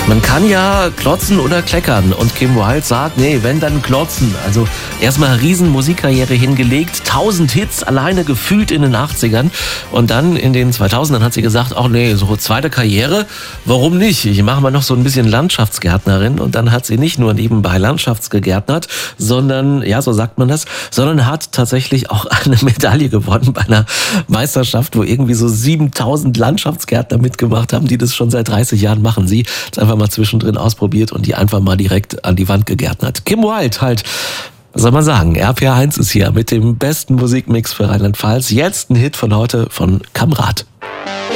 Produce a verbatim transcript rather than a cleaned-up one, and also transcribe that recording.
Man kann ja klotzen oder kleckern und Kim Wilde sagt, nee, wenn dann klotzen. Also erstmal riesen Musikkarriere hingelegt, tausend Hits alleine gefühlt in den achtzigern und dann in den zweitausendern hat sie gesagt, ach nee, so zweite Karriere, warum nicht? Ich mache mal noch so ein bisschen Landschaftsgärtnerin und dann hat sie nicht nur nebenbei Landschaftsgegärtnert, sondern, ja, so sagt man das, sondern hat tatsächlich auch eine Medaille gewonnen bei einer Meisterschaft, wo irgendwie so siebentausend Landschaftsgärtner mitgemacht haben, die das schon seit dreißig Jahren machen. Sie hat einfach mal zwischendrin ausprobiert und die einfach mal direkt an die Wand gegärtnert. Kim Wilde halt, was soll man sagen, R P R eins ist hier mit dem besten Musikmix für Rheinland-Pfalz. Jetzt ein Hit von heute von Kamrat.